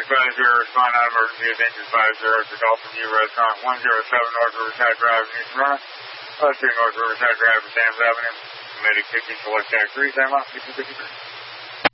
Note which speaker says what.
Speaker 1: respond out emergency attention 50 to Dolphin View Restaurant, 107 North Riverside Drive in East Smyrna, 2 North Riverside Drive in Sam's Avenue. Medic 50, select tag 3, Sam off, 5053.